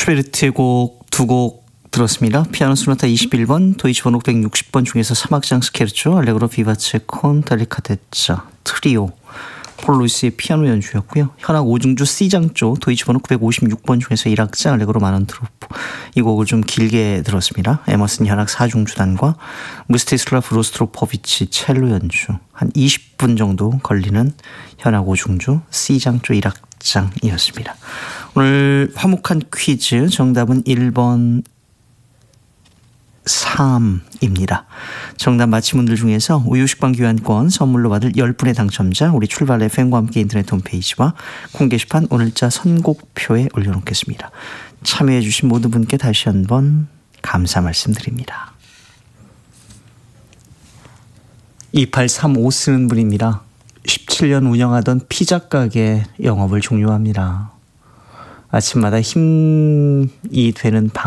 슈베르트의 곡 두 곡 들었습니다. 피아노 소나타 21번, 도이치 번호 160번 중에서 3악장 스케르초, 알레그로 비바체 콘 달리카데짜 트리오, 폴 루이스의 피아노 연주였고요. 현악 5중주 C장조, 도이치 번호 956번 중에서 1악장, 알레그로 마넌트로프. 이 곡을 좀 길게 들었습니다. 에머슨 현악 4중주단과 무스티슬라프 로스트로포비치 첼로 연주, 한 20분 정도 걸리는 현악 5중주 C장조 1악장이었습니다. 오늘 화목한 퀴즈 정답은 1번 3입니다. 정답 맞힌 분들 중에서 우유식빵 교환권 선물로 받을 10분의 당첨자 우리 출발 FM과 함께 인터넷 홈페이지와 콩 게시판 오늘자 선곡표에 올려놓겠습니다. 참여해 주신 모든 분께 다시 한번 감사 말씀드립니다. 2835 쓰는 분입니다. 17년 운영하던 피자 가게 영업을 종료합니다. 아침마다 힘이 되는 방